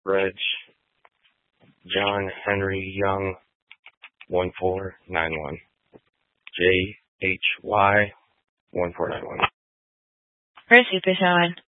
Reg John Henry Young 1491. JHY 1491. Proceed, Sean.